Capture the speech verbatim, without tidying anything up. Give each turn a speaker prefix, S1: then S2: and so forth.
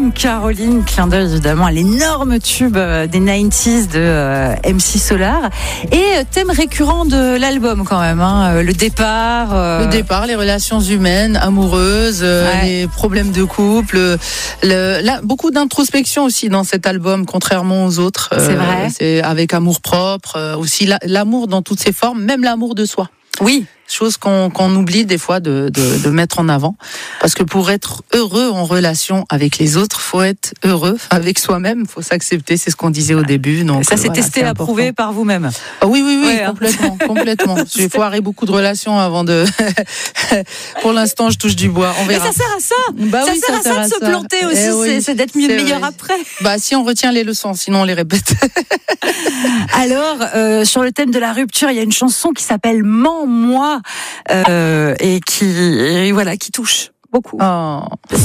S1: Caroline, Caroline, clin d'œil évidemment à l'énorme tube des quatre-vingt-dix de euh, M C Solar. Et euh, thème récurrent de l'album quand même, hein, le départ. Euh...
S2: Le départ, les relations humaines, amoureuses, euh, ouais. les problèmes de couple. Le, là, beaucoup d'introspection aussi dans cet album, contrairement aux autres.
S1: C'est euh, vrai.
S2: C'est avec amour propre, euh, aussi la, l'amour dans toutes ses formes, même l'amour de soi.
S1: Oui.
S2: Chose qu'on, qu'on oublie des fois de, de, de mettre en avant. Parce que pour être heureux en relation avec les autres, faut être heureux avec soi-même, faut s'accepter, c'est ce qu'on disait au début. Donc,
S1: ça s'est
S2: voilà,
S1: testé, approuvé par vous-même.
S2: Ah oui, oui, oui,
S1: ouais,
S2: complètement, hein. complètement. J'ai foiré beaucoup de relations avant de... Pour l'instant, je touche du bois, on verra.
S1: Mais ça sert à ça.
S2: Bah
S1: ça,
S2: oui,
S1: sert
S2: ça
S1: à
S2: sert
S1: ça de
S2: à
S1: se
S2: ça.
S1: planter aussi,
S2: eh oui,
S1: c'est, c'est d'être mieux,
S2: c'est
S1: meilleur
S2: vrai.
S1: après.
S2: Bah si on retient les leçons, sinon on les répète.
S1: Alors, euh, sur le thème de la rupture, il y a une chanson qui s'appelle Mens-moi euh, et qui et voilà qui touche beaucoup.
S2: Oh.